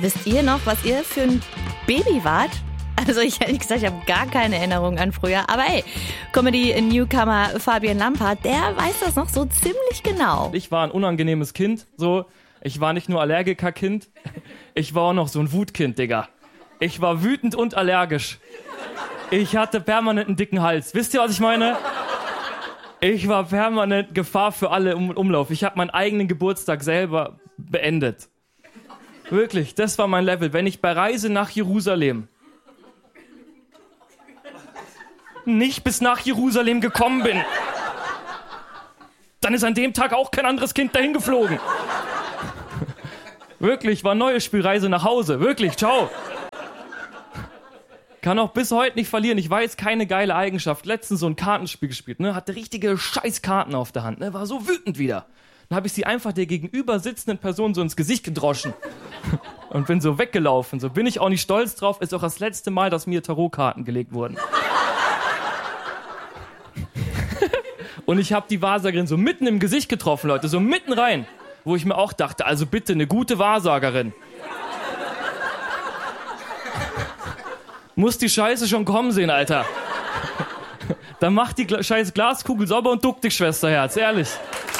Wisst ihr noch, was ihr für ein Baby wart? Also ich ehrlich gesagt, ich habe gar keine Erinnerung an früher. Aber ey, Comedy-Newcomer Fabian Lampert, der weiß das noch so ziemlich genau. Ich war ein unangenehmes Kind, so. Ich war nicht nur Allergiker-Kind, ich war auch noch so ein Wutkind, Digga. Ich war wütend und allergisch. Ich hatte permanent einen dicken Hals. Wisst ihr, was ich meine? Ich war permanent Gefahr für alle im Umlauf. Ich habe meinen eigenen Geburtstag selber beendet. Wirklich, das war mein Level. Wenn ich bei Reise nach Jerusalem nicht bis nach Jerusalem gekommen bin, dann ist an dem Tag auch kein anderes Kind dahin geflogen. Wirklich, war ein neues Spiel, Reise nach Hause. Wirklich, ciao. Kann auch bis heute nicht verlieren. Ich weiß, keine geile Eigenschaft. Letztens so ein Kartenspiel gespielt, ne? Hatte richtige Scheißkarten auf der Hand, ne? War so wütend wieder. Dann habe ich sie einfach der gegenüber sitzenden Person so ins Gesicht gedroschen. Und bin so weggelaufen. So bin ich auch nicht stolz drauf. Ist auch das letzte Mal, dass mir Tarotkarten gelegt wurden. Und ich habe die Wahrsagerin so mitten im Gesicht getroffen, Leute. So mitten rein. Wo ich mir auch dachte, also bitte eine gute Wahrsagerin. Muss die Scheiße schon kommen sehen, Alter. Dann mach die scheiß Glaskugel sauber und duck dich, Schwesterherz, ehrlich.